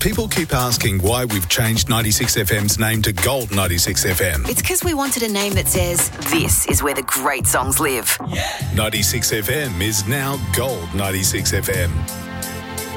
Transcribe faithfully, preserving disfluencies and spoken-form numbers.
People keep asking why we've changed ninety-six F M's name to Gold ninety-six F M. It's because we wanted a name that says, this is where the great songs live. ninety-six F M is now Gold ninety-six F M.